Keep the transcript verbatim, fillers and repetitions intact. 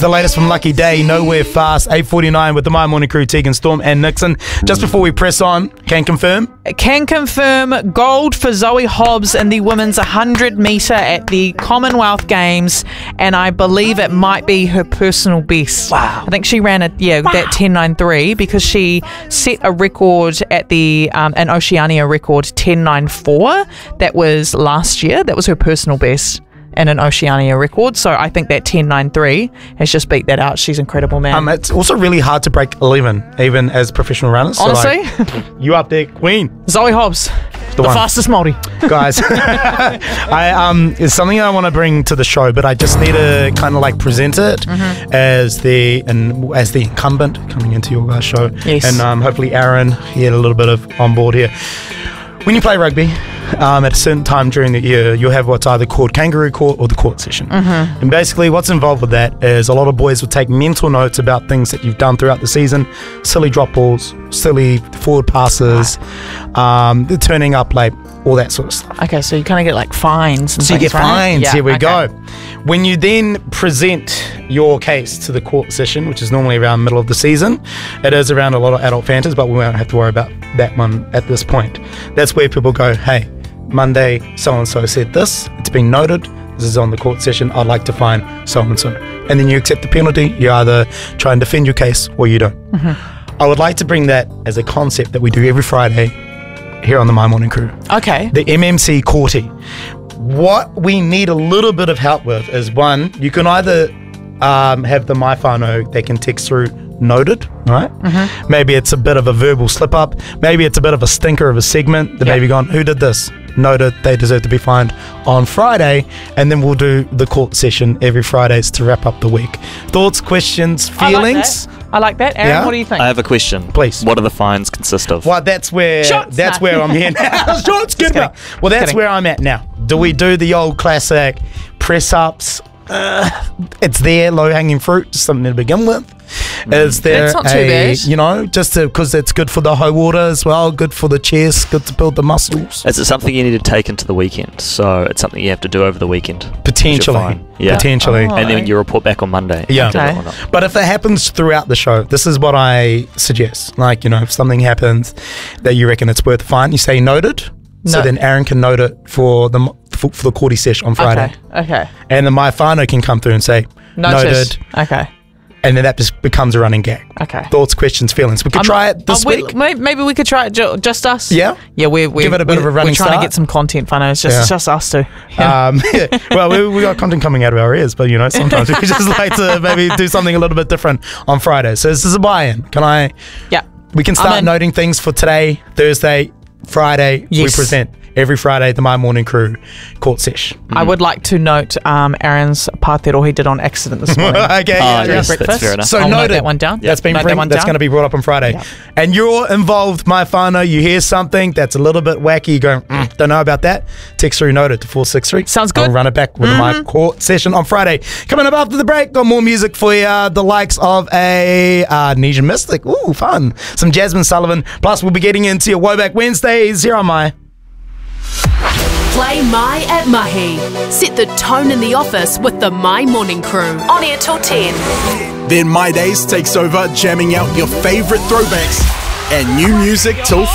the latest from Lucky Day, Nowhere Fast, eight forty-nine with the My Morning Crew, Tegan, Storm and Nixon. Just before we press on, can confirm? Can confirm gold for Zoe Hobbs in the women's one hundred metre at the Commonwealth Games, and I believe it might be her personal best. Wow. I think she ran a, yeah, wow. that ten ninety-three because she set a record at the, um, an Oceania record, ten ninety-four. That was last year. That was her personal best and an Oceania record. So I think that ten ninety-three has just beat that out. She's incredible, man. Um, it's also really hard to break eleven, even as professional runners. Honestly. So like, you up there, Queen. Zoe Hobbs, the, the fastest Māori. Guys, I um, it's something I want to bring to the show, but I just need to kind of like present it mm-hmm. as the and as the incumbent coming into your guys' show. Yes. And um, hopefully Aaron, he had a little bit of on board here. When you play rugby, um, at a certain time during the year, you'll have what's either called kangaroo court or the court session. Mm-hmm. And basically what's involved with that is a lot of boys will take mental notes about things that you've done throughout the season, silly drop balls, silly forward passes, right. um, turning up late, all that sort of stuff. Okay, so you kind of get like fines and So you things, get right? fines, Yeah, here we okay. go. When you then present your case to the court session, which is normally around middle of the season, it is around a lot of adult fantas, but we won't have to worry about that one at this point. That's where people go, hey, Monday, so-and-so said this, it's been noted, this is on the court session, I'd like to fine so-and-so. And then you accept the penalty, you either try and defend your case or you don't. Mm-hmm. I would like to bring that as a concept that we do every Friday here on the My Morning Crew. Okay. The M M C Courty. What we need a little bit of help with is, one, you can either um, have the My Whānau, they can text through noted, right? Mm-hmm. Maybe it's a bit of a verbal slip up. Maybe it's a bit of a stinker of a segment. They yep. maybe gone, who did this? Noted, they deserve to be fined on Friday. And then we'll do the court session every Fridays to wrap up the week. Thoughts, questions, feelings? I like that. I like that. Aaron, Yeah? what do you think? I have a question. Please. What do the fines consist of? Well, that's where Shots, that's no. where I'm here now. Shots, good kidding. now. Well, that's kidding. where I'm at now. Do we do the old classic press ups? Uh, it's there, low hanging fruit, just something to begin with. Is there That's not too a, bad. you know, just because it's good for the high water as well, good for the chest, good to build the muscles. Is it something you need to take into the weekend? So it's something you have to do over the weekend? Potentially, fine. Yeah. potentially. Oh. And then you report back on Monday. Yeah. if you did it Okay. or not. But if it happens throughout the show, this is what I suggest. Like, you know, if something happens that you reckon it's worth a fine, you say noted. So No. then Aaron can note it for the for, for the Courty sesh on Friday. Okay. Okay. And then my whānau can come through and say, Noted. noted. Okay. And then that just becomes a running gag. Okay. Thoughts, questions, feelings. We could Um, try it this uh, we- week. may- Maybe we could try it ju- just us. Yeah? Yeah, we're, we're Give it a bit we're, of a running We're trying start. to get some content, Whānau. It's just, Yeah. it's just us two. Yeah. Um, yeah. Well, we, we got content coming out of our ears, but, you know, sometimes we just like to maybe do something a little bit different on Friday. So this is a buy-in. Can I... yeah. We can I'm start in. noting things for today, Thursday, Friday. Yes. We present every Friday the My Morning Crew court sesh. I would like to note um, Aaron's pātero he did on accident this morning. Okay. Oh, yeah, yes, yeah. that's breakfast. fair enough. So I'll note noted. that one down. That's been Note that bring, one that's down. going to be brought up on Friday. Yeah. And you're involved, my whānau. You hear something that's a little bit wacky. You go, mm, don't know about that. Text through noted to four six three. Sounds good. I'll run it back with my court session on Friday. Coming up after the break, got more music for you. The likes of a uh, Nesian Mystic. Ooh, fun. Some Jasmine Sullivan. Plus, we'll be getting into your Woback Wednesdays here on my. Play My at Mahi. Set the tone in the office with the My Morning Crew. On air till ten. Then My Days takes over, jamming out your favourite throwbacks and new music till